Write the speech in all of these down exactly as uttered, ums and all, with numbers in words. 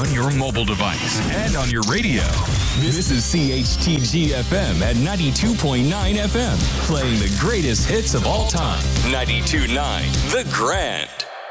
on your mobile device and on your radio. This is C H T G F M at ninety-two point nine F M, playing the greatest hits of all time. ninety-two point nine The Grand.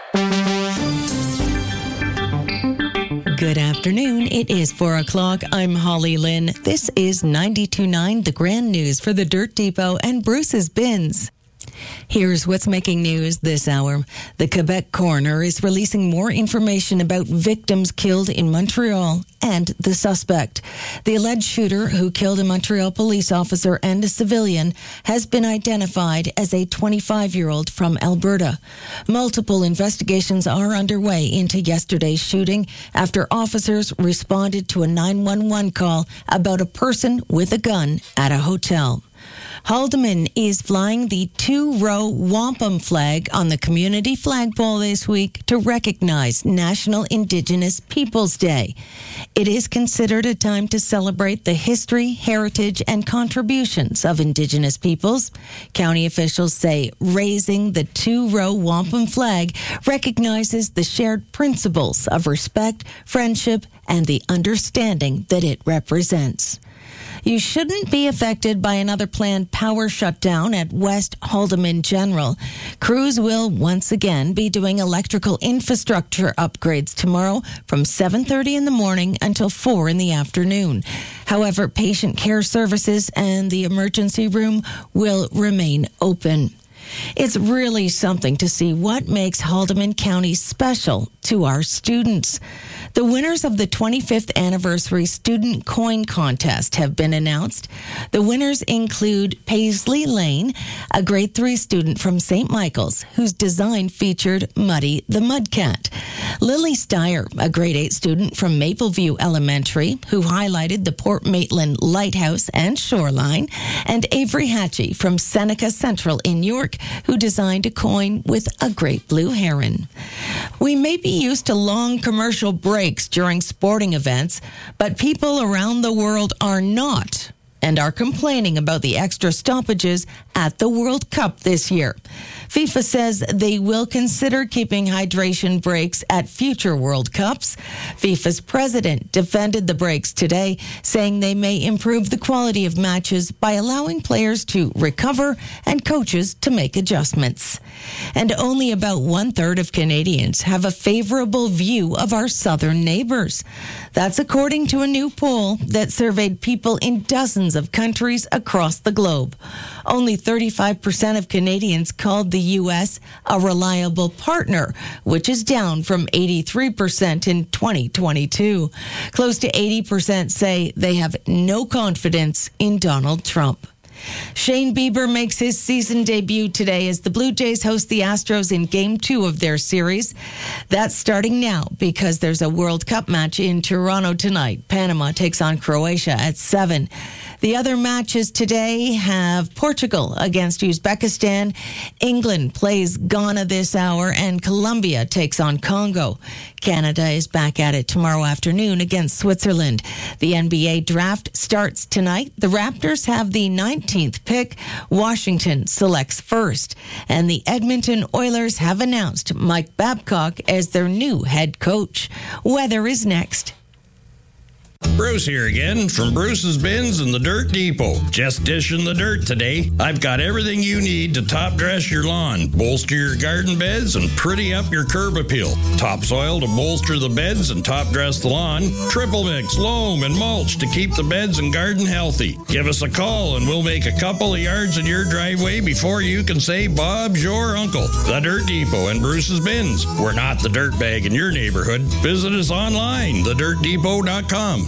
Good afternoon. It is four o'clock. I'm Holly Lynn. This is ninety-two point nine The Grand News for the Dirt Depot and Bruce's Bins. Here's what's making news this hour. The Quebec coroner is releasing more information about victims killed in Montreal and the suspect. The alleged shooter who killed a Montreal police officer and a civilian has been identified as a twenty-five-year-old from Alberta. Multiple investigations are underway into yesterday's shooting after officers responded to a nine one one call about a person with a gun at a hotel. Haldimand is flying the two-row wampum flag on the community flagpole this week to recognize National Indigenous Peoples Day. It is considered a time to celebrate the history, heritage, and contributions of Indigenous peoples. County officials say raising the two-row wampum flag recognizes the shared principles of respect, friendship, and the understanding that it represents. You shouldn't be affected by another planned power shutdown at West Haldimand General. Crews will once again be doing electrical infrastructure upgrades tomorrow from seven thirty in the morning until four in the afternoon. However, patient care services and the emergency room will remain open. It's really something to see what makes Haldimand County special to our students. The winners of the twenty-fifth anniversary student coin contest have been announced. The winners include Paisley Lane, a grade three student from Saint Michael's, whose design featured Muddy the Mudcat. Lily Steyer, a grade eight student from Mapleview Elementary, who highlighted the Port Maitland Lighthouse and shoreline. And Avery Hatchie from Seneca Central in York, who designed a coin with a great blue heron. We may be used to long commercial breaks during sporting events, but people around the world are not, and are complaining about the extra stoppages at the World Cup this year. FIFA says they will consider keeping hydration breaks at future World Cups. FIFA's president defended the breaks today, saying they may improve the quality of matches by allowing players to recover and coaches to make adjustments. And only about one-third of Canadians have a favorable view of our southern neighbors. That's according to a new poll that surveyed people in dozens of countries across the globe. Only thirty-five percent of Canadians called the U S a reliable partner, which is down from eighty-three percent in twenty twenty-two. Close to eighty percent say they have no confidence in Donald Trump. Shane Bieber makes his season debut today as the Blue Jays host the Astros in Game two of their series. That's starting now because there's a World Cup match in Toronto tonight. Panama takes on Croatia at seven. The other matches today have Portugal against Uzbekistan. England plays Ghana this hour, and Colombia takes on Congo. Canada is back at it tomorrow afternoon against Switzerland. The N B A draft starts tonight. The Raptors have the nineteenth pick. Washington selects first. And the Edmonton Oilers have announced Mike Babcock as their new head coach. Weather is next. Bruce here again from Bruce's Bins and the Dirt Depot. Just dishing the dirt today. I've got everything you need to top dress your lawn, bolster your garden beds, and pretty up your curb appeal. Topsoil to bolster the beds and top dress the lawn. Triple mix, loam, and mulch to keep the beds and garden healthy. Give us a call and we'll make a couple of yards in your driveway before you can say Bob's your uncle. The Dirt Depot and Bruce's Bins. We're not the dirt bag in your neighborhood. Visit us online, the dirt depot dot com.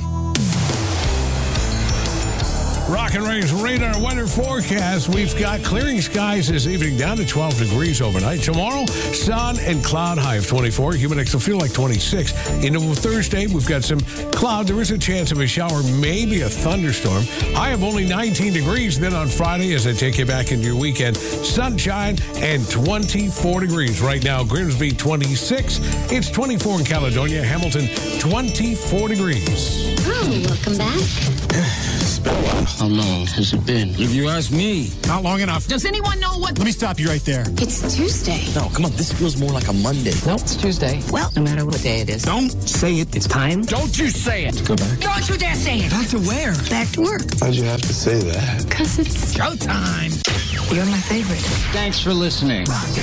Rock and Ray's radar weather forecast. We've got clearing skies this evening, down to twelve degrees overnight. Tomorrow, sun and cloud, high of twenty-four. Humid index will feel like twenty-six. Into Thursday, we've got some cloud. There is a chance of a shower, maybe a thunderstorm. High of only nineteen degrees. Then on Friday, as I take you back into your weekend, sunshine and twenty-four degrees. Right now, Grimsby twenty-six. It's twenty-four in Caledonia. Hamilton, twenty-four degrees. Oh, welcome back. been a while. How long has it been? If you ask me, not long enough. Does anyone know what? Let me stop you right there. It's Tuesday. No, come on. This feels more like a Monday. No, it's Tuesday. Well, no matter what day it is. Don't say it. It's time. Don't you say it. Go back. Don't you dare say it. Back to where? Back to work. Why'd you have to say that? Because it's showtime. You're my favorite. Thanks for listening.